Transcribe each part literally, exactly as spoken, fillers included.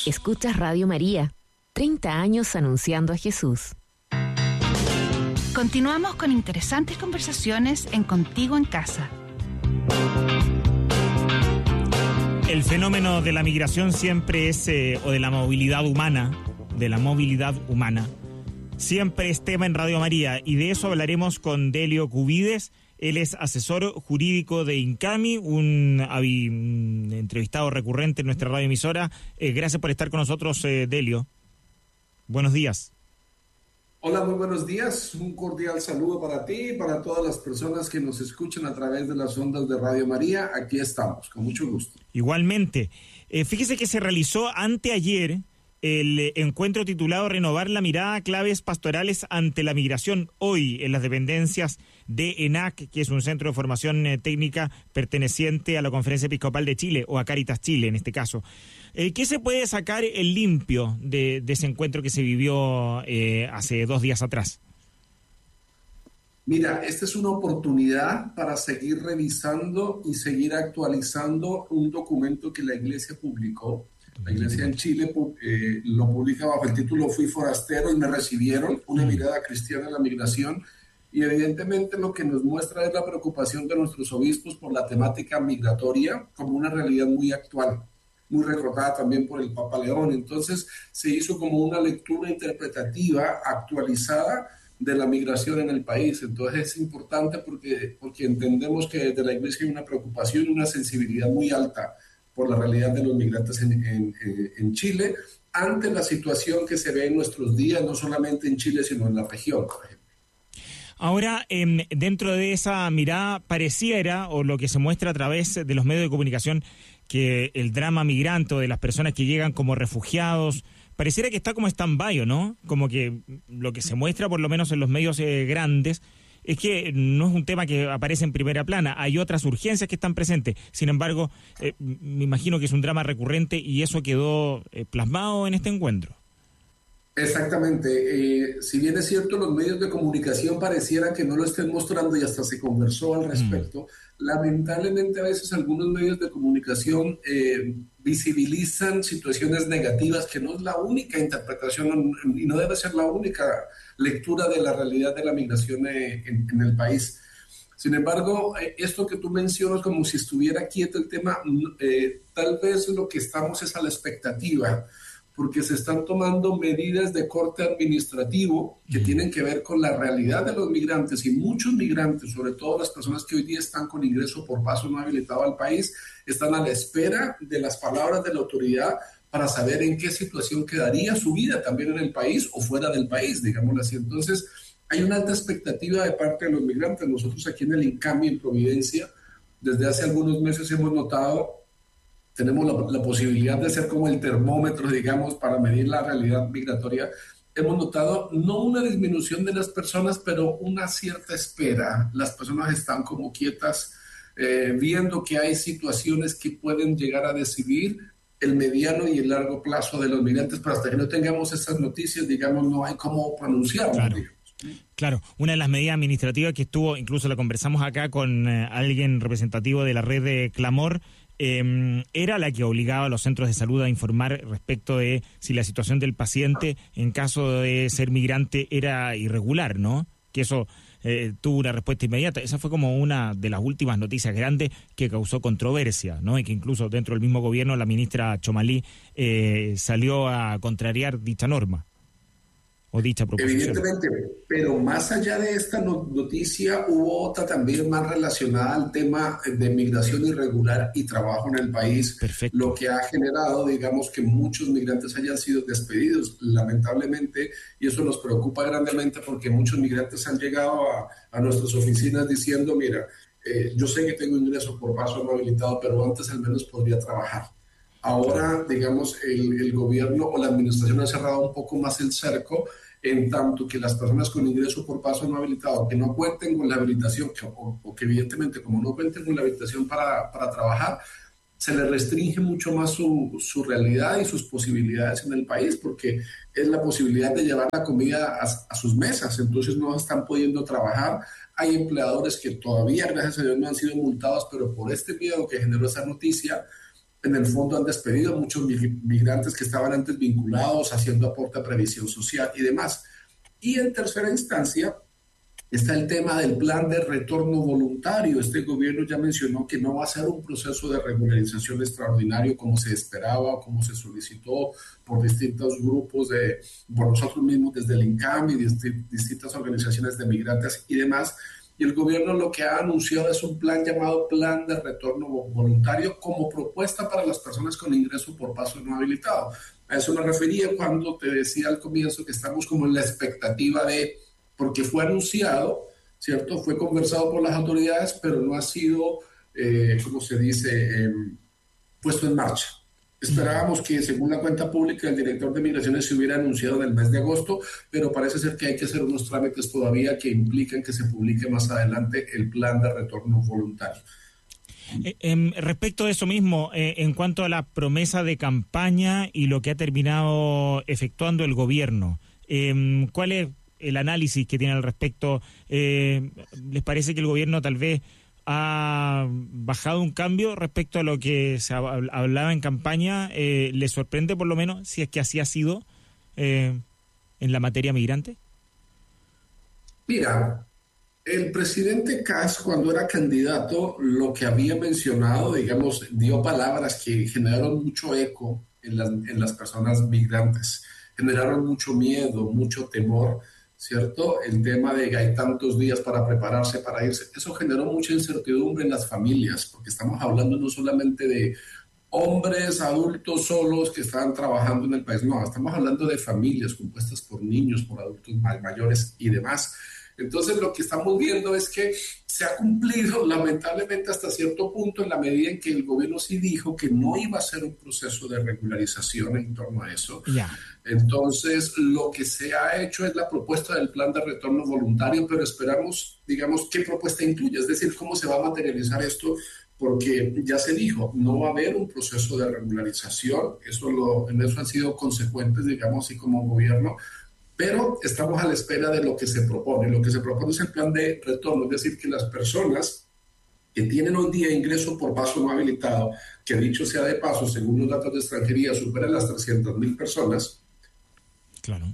Escuchas Radio María, treinta años anunciando a Jesús. Continuamos con interesantes conversaciones en Contigo en Casa. El fenómeno de la migración siempre es, eh, o de la movilidad humana, de la movilidad humana, siempre es tema en Radio María, y de eso hablaremos con Delio Cubides. Él es asesor jurídico de INCAMI, un, un entrevistado recurrente en nuestra radioemisora. Eh, gracias por estar con nosotros, eh, Delio. Buenos días. Hola, muy buenos días. Un cordial saludo para ti y para todas las personas que nos escuchan a través de las ondas de Radio María. Aquí estamos, con mucho gusto. Igualmente. Eh, fíjese que se realizó anteayer el encuentro titulado Renovar la mirada, claves pastorales ante la migración, hoy en las dependencias de ENAC, que es un centro de formación eh, técnica perteneciente a la Conferencia Episcopal de Chile, o a Cáritas Chile en este caso. Eh, ¿Qué se puede sacar en limpio de, de ese encuentro que se vivió eh, hace dos días atrás? Mira, esta es una oportunidad para seguir revisando y seguir actualizando un documento que la Iglesia publicó. La Iglesia en Chile eh, lo publica bajo el título Fui forastero y me recibieron, una mirada cristiana a la migración, y evidentemente lo que nos muestra es la preocupación de nuestros obispos por la temática migratoria como una realidad muy actual, muy recordada también por el Papa León. Entonces se hizo como una lectura interpretativa actualizada de la migración en el país. Entonces es importante porque, porque entendemos que desde la Iglesia hay una preocupación y una sensibilidad muy alta por la realidad de los migrantes en, en, en Chile, ante la situación que se ve en nuestros días, no solamente en Chile, sino en la región, por ejemplo. Ahora, eh, dentro de esa mirada, pareciera, o lo que se muestra a través de los medios de comunicación, que el drama migrante o de las personas que llegan como refugiados, pareciera que está como stand-by, ¿no? Como que lo que se muestra, por lo menos en los medios eh, grandes, es que no es un tema que aparece en primera plana, hay otras urgencias que están presentes. Sin embargo, eh, me imagino que es un drama recurrente y eso quedó eh, plasmado en este encuentro. Exactamente. Eh, si bien es cierto, los medios de comunicación pareciera que no lo estén mostrando y hasta se conversó al respecto, mm. lamentablemente a veces algunos medios de comunicación eh, visibilizan situaciones negativas, que no es la única interpretación y no debe ser la única lectura de la realidad de la migración eh, en, en el país. Sin embargo, eh, esto que tú mencionas como si estuviera quieto el tema, eh, tal vez lo que estamos es a la expectativa, porque se están tomando medidas de corte administrativo que tienen que ver con la realidad de los migrantes, y muchos migrantes, sobre todo las personas que hoy día están con ingreso por paso no habilitado al país, están a la espera de las palabras de la autoridad para saber en qué situación quedaría su vida también en el país o fuera del país, digámoslo así. Entonces, hay una alta expectativa de parte de los migrantes. Nosotros aquí en el INCAMI, en Providencia, desde hace algunos meses hemos notado, tenemos la, la posibilidad de ser como el termómetro, digamos, para medir la realidad migratoria. Hemos notado no una disminución de las personas, pero una cierta espera. Las personas están como quietas, eh, viendo que hay situaciones que pueden llegar a decidir el mediano y el largo plazo de los migrantes, pero hasta que no tengamos esas noticias, digamos, no hay cómo pronunciarlo. Claro. Claro, una de las medidas administrativas que estuvo, incluso la conversamos acá con eh, alguien representativo de la red de Clamor, eh, era la que obligaba a los centros de salud a informar respecto de si la situación del paciente en caso de ser migrante era irregular, ¿no? Que eso eh, tuvo una respuesta inmediata. Esa fue como una de las últimas noticias grandes que causó controversia, ¿no? Y que incluso dentro del mismo gobierno la ministra Chomalí eh, salió a contrariar dicha norma. O dicha proposición. Evidentemente, pero más allá de esta noticia hubo otra también más relacionada al tema de migración irregular y trabajo en el país. Perfecto. Lo que ha generado, digamos, que muchos migrantes hayan sido despedidos, lamentablemente, y eso nos preocupa grandemente porque muchos migrantes han llegado a, a nuestras oficinas diciendo, mira, eh, yo sé que tengo ingreso por paso no habilitado, pero antes al menos podría trabajar. Ahora, digamos, el, el gobierno o la administración ha cerrado un poco más el cerco, en tanto que las personas con ingreso por paso no habilitado, que no cuenten con la habilitación, que, o, o que evidentemente como no cuenten con la habilitación para, para trabajar, se les restringe mucho más su, su realidad y sus posibilidades en el país, porque es la posibilidad de llevar la comida a, a sus mesas. Entonces no están pudiendo trabajar. Hay empleadores que todavía, gracias a Dios, no han sido multados, pero por este miedo que generó esa noticia, En el fondo han despedido a muchos migrantes que estaban antes vinculados, haciendo aporte a previsión social y demás. Y en tercera instancia está el tema del plan de retorno voluntario. Este gobierno ya mencionó que no va a ser un proceso de regularización extraordinario como se esperaba, como se solicitó por distintos grupos, de, por nosotros mismos desde el INCAM y dist- distintas organizaciones de migrantes y demás. Y el gobierno lo que ha anunciado es un plan llamado Plan de Retorno Voluntario como propuesta para las personas con ingreso por paso no habilitado. A eso me refería cuando te decía al comienzo que estamos como en la expectativa de, porque fue anunciado, ¿cierto? Fue conversado por las autoridades, pero no ha sido, eh, como se dice, eh, puesto en marcha. Esperábamos que, según la cuenta pública, el director de Migraciones se hubiera anunciado en el mes de agosto, pero parece ser que hay que hacer unos trámites todavía que implican que se publique más adelante el plan de retorno voluntario. Eh, eh, respecto de eso mismo, eh, en cuanto a la promesa de campaña y lo que ha terminado efectuando el gobierno, eh, ¿cuál es el análisis que tiene al respecto? Eh, ¿Les parece que el gobierno tal vez ha bajado un cambio respecto a lo que se hablaba en campaña? Eh, ¿Les sorprende por lo menos si es que así ha sido eh, en la materia migrante? Mira, el presidente Kast, cuando era candidato, lo que había mencionado, digamos, dio palabras que generaron mucho eco en las, en las personas migrantes, generaron mucho miedo, mucho temor, ¿cierto? El tema de que hay tantos días para prepararse, para irse, eso generó mucha incertidumbre en las familias, porque estamos hablando no solamente de hombres adultos solos que estaban trabajando en el país, no, estamos hablando de familias compuestas por niños, por adultos mayores y demás. Entonces lo que estamos viendo es que se ha cumplido lamentablemente hasta cierto punto en la medida en que el gobierno sí dijo que no iba a ser un proceso de regularización en torno a eso. Yeah. Entonces lo que se ha hecho es la propuesta del plan de retorno voluntario, pero esperamos, digamos, qué propuesta incluye, es decir, cómo se va a materializar esto, porque ya se dijo, no va a haber un proceso de regularización, eso lo, en eso han sido consecuentes, digamos así, como gobierno. Pero estamos a la espera de lo que se propone. Lo que se propone es el plan de retorno, es decir, que las personas que tienen hoy día ingreso por paso no habilitado, que dicho sea de paso, según los datos de extranjería, superan las trescientas mil personas, claro,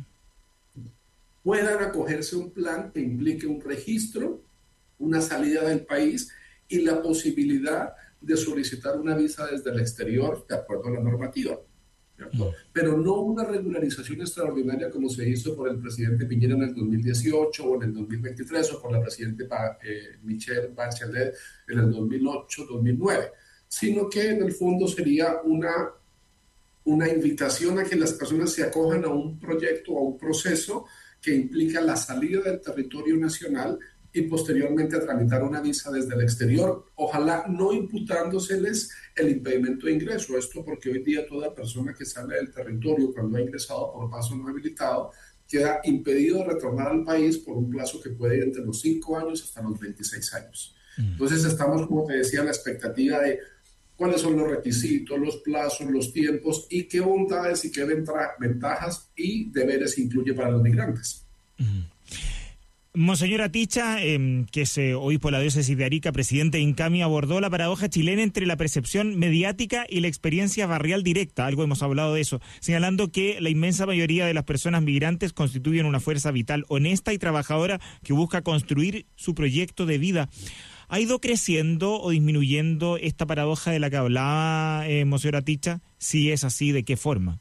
puedan acogerse a un plan que implique un registro, una salida del país y la posibilidad de solicitar una visa desde el exterior de acuerdo a la normativa. ¿Cierto? Pero no una regularización extraordinaria como se hizo por el presidente Piñera en el dos mil dieciocho o en el dos mil veintitrés o por la presidenta eh, Michelle Bachelet en el dos mil ocho dos mil nueve, sino que en el fondo sería una, una invitación a que las personas se acojan a un proyecto o a un proceso que implica la salida del territorio nacional y posteriormente a tramitar una visa desde el exterior, ojalá no imputándoseles el impedimento de ingreso. Esto porque hoy día toda persona que sale del territorio cuando ha ingresado por paso no habilitado queda impedido de retornar al país por un plazo que puede ir entre los cinco años hasta los veintiséis años. Entonces estamos, como te decía, en la expectativa de cuáles son los requisitos, los plazos, los tiempos y qué bondades y qué ventajas y deberes incluye para los migrantes. Uh-huh. Monseñor Aticha, eh, que es eh, obispo de la diócesis de Arica, presidente de INCAMI, abordó la paradoja chilena entre la percepción mediática y la experiencia barrial directa, algo hemos hablado de eso, señalando que la inmensa mayoría de las personas migrantes constituyen una fuerza vital honesta y trabajadora que busca construir su proyecto de vida. ¿Ha ido creciendo o disminuyendo esta paradoja de la que hablaba eh, Monseñor Aticha? Si es así, ¿de qué forma?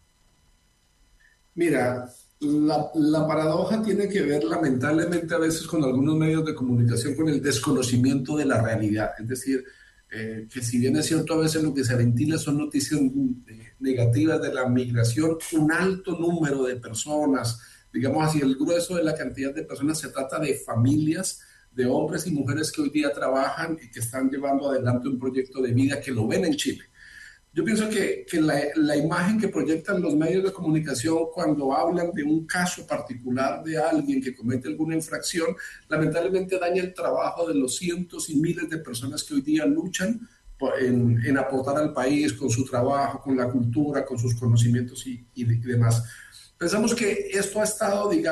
Mira, La, la paradoja tiene que ver lamentablemente a veces con algunos medios de comunicación con el desconocimiento de la realidad. Es decir, eh, que si bien es cierto a veces lo que se ventila son noticias eh, negativas de la migración, un alto número de personas, digamos así, el grueso de la cantidad de personas se trata de familias, de hombres y mujeres que hoy día trabajan y que están llevando adelante un proyecto de vida que lo ven en Chile. Yo pienso que, que la, la imagen que proyectan los medios de comunicación cuando hablan de un caso particular de alguien que comete alguna infracción, lamentablemente daña el trabajo de los cientos y miles de personas que hoy día luchan en, en aportar al país con su trabajo, con la cultura, con sus conocimientos y, y, y demás. Pensamos que esto ha estado, digamos,